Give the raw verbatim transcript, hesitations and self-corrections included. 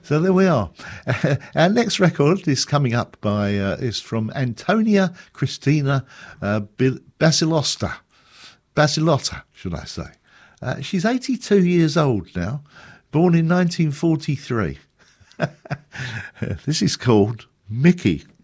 So there we are. Our next record is coming up by uh, is from Antonia Christina uh, Basilosta. Basilotta, should I say. Uh, she's eighty-two years old now, born in nineteen forty-three. This is called Mickey.